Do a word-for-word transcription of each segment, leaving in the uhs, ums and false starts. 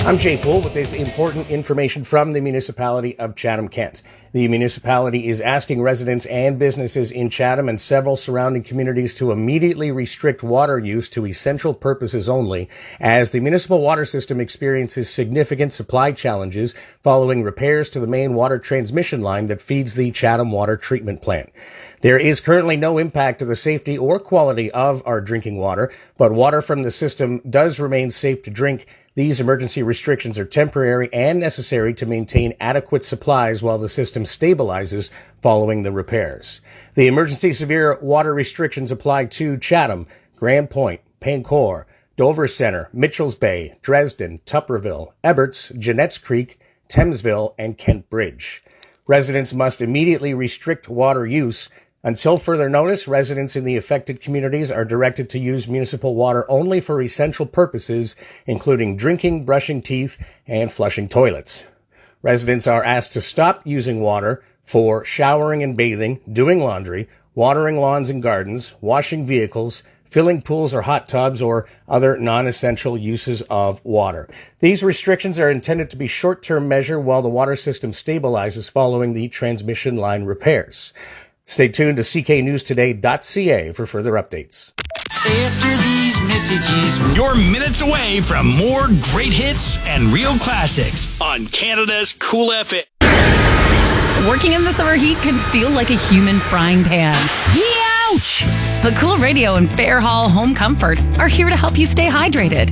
I'm Jay Poole with this important information from the municipality of Chatham-Kent. The municipality is asking residents and businesses in Chatham and several surrounding communities to immediately restrict water use to essential purposes only, as the municipal water system experiences significant supply challenges following repairs to the main water transmission line that feeds the Chatham Water Treatment Plant. There is currently no impact to the safety or quality of our drinking water, but water from the system does remain safe to drink. These emergency restrictions are temporary and necessary to maintain adequate supplies while the system stabilizes following the repairs. The emergency severe water restrictions apply to Chatham, Grand Point, Pancor, Dover Center, Mitchells Bay, Dresden, Tupperville, Eberts, Jeanette's Creek, Thamesville, and Kent Bridge. Residents must immediately restrict water use. Until further notice, residents in the affected communities are directed to use municipal water only for essential purposes, including drinking, brushing teeth, and flushing toilets. Residents are asked to stop using water for showering and bathing, doing laundry, watering lawns and gardens, washing vehicles, filling pools or hot tubs, or other non-essential uses of water. These restrictions are intended to be short-term measure while the water system stabilizes following the transmission line repairs. Stay tuned to C K News Today dot C A for further updates. After these messages, you're minutes away from more great hits and real classics on Canada's Cool F M. Working in the summer heat can feel like a human frying pan. Ouch! But Cool Radio and Fair Hall Home Comfort are here to help you stay hydrated.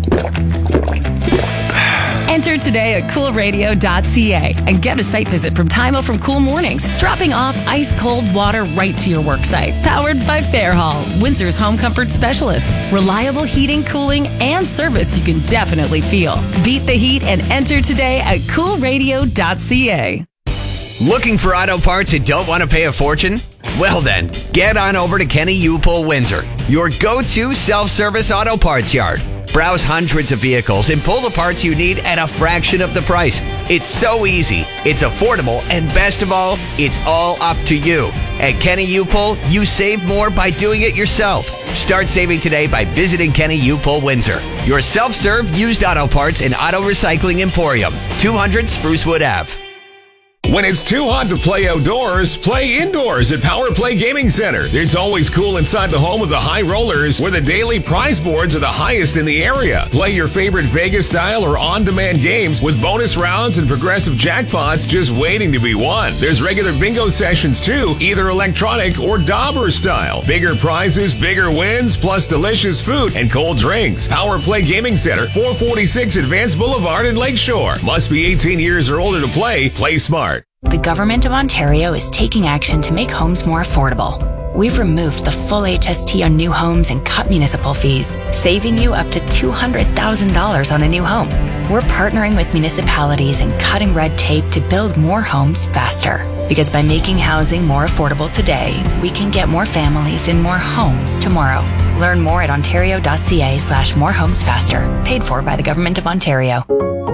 Enter today at cool radio dot C A and get a site visit from Timo from Cool Mornings, dropping off ice-cold water right to your work site. Powered by Fair Hall, Windsor's home comfort specialists. Reliable heating, cooling, and service you can definitely feel. Beat the heat and enter today at cool radio dot C A. Looking for auto parts and don't want to pay a fortune? Well then, get on over to Kenny U-Pull Windsor, your go-to self-service auto parts yard. Browse hundreds of vehicles and pull the parts you need at a fraction of the price. It's so easy, it's affordable, and best of all, it's all up to you. At Kenny U-Pull, you save more by doing it yourself. Start saving today by visiting Kenny U-Pull Windsor, your self-serve used auto parts and auto recycling emporium, two hundred Sprucewood Avenue. When it's too hot to play outdoors, play indoors at Power Play Gaming Center. It's always cool inside the home with the high rollers, where the daily prize boards are the highest in the area. Play your favorite Vegas-style or on-demand games with bonus rounds and progressive jackpots just waiting to be won. There's regular bingo sessions too, either electronic or Dauber style. Bigger prizes, bigger wins, plus delicious food and cold drinks. Power Play Gaming Center, four forty-six Advance Boulevard in Lakeshore. Must be eighteen years or older to play. Play smart. The Government of Ontario is taking action to make homes more affordable. We've removed the full H S T on new homes and cut municipal fees, saving you up to two hundred thousand dollars on a new home. We're partnering with municipalities and cutting red tape to build more homes faster. Because by making housing more affordable today, we can get more families in more homes tomorrow. Learn more at ontario dot c a slash more homes faster. Paid for by the Government of Ontario.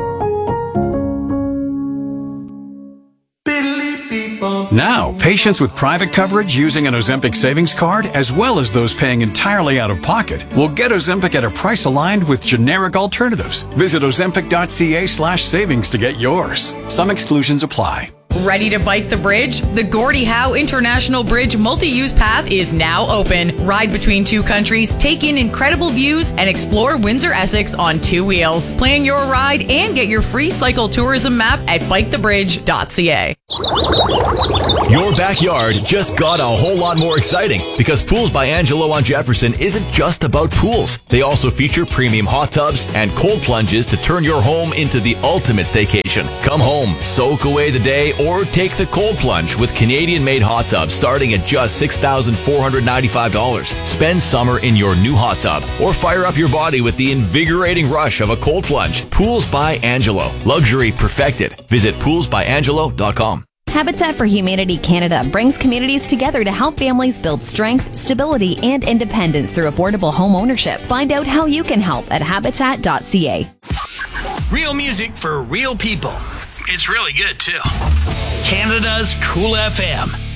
Now, patients with private coverage using an Ozempic savings card, as well as those paying entirely out of pocket, will get Ozempic at a price aligned with generic alternatives. Visit ozempic dot c a slash savings to get yours. Some exclusions apply. Ready to bike the bridge? The Gordie Howe International Bridge multi-use path is now open. Ride between two countries, take in incredible views, and explore Windsor-Essex on two wheels. Plan your ride and get your free cycle tourism map at bike the bridge dot c a. Your backyard just got a whole lot more exciting because Pools by Angelo on Jefferson isn't just about pools. They also feature premium hot tubs and cold plunges to turn your home into the ultimate staycation. Come home, soak away the day, or take the cold plunge with Canadian-made hot tubs starting at just six thousand four hundred ninety-five dollars. Spend summer in your new hot tub or fire up your body with the invigorating rush of a cold plunge. Pools by Angelo. Luxury perfected. Visit pools by angelo dot com. Habitat for Humanity Canada brings communities together to help families build strength, stability, and independence through affordable home ownership. Find out how you can help at habitat dot c a. Real music for real people. It's really good, too. Canada's Cool F M.